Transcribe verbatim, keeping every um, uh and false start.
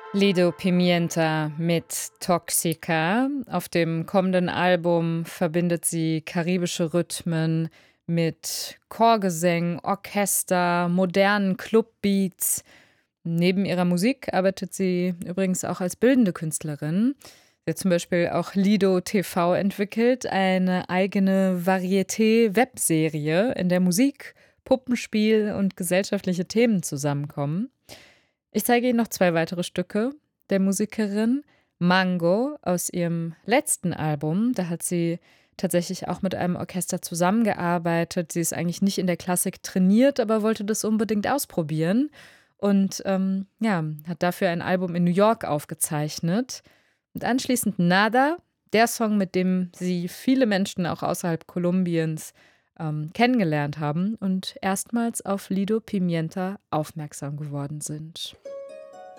Lido Pimienta mit Toxica. Auf dem kommenden Album verbindet sie karibische Rhythmen mit Chorgesängen, Orchester, modernen Clubbeats. Neben ihrer Musik arbeitet sie übrigens auch als bildende Künstlerin. Sie hat zum Beispiel auch Lido T V entwickelt, eine eigene Varieté-Webserie, in der Musik, Puppenspiel und gesellschaftliche Themen zusammenkommen. Ich zeige Ihnen noch zwei weitere Stücke der Musikerin. Mango aus ihrem letzten Album, da hat sie tatsächlich auch mit einem Orchester zusammengearbeitet. Sie ist eigentlich nicht in der Klassik trainiert, aber wollte das unbedingt ausprobieren und, ähm, ja, hat dafür ein Album in New York aufgezeichnet. Und anschließend Nada, der Song, mit dem sie viele Menschen auch außerhalb Kolumbiens, ähm, kennengelernt haben und erstmals auf Lido Pimienta aufmerksam geworden sind.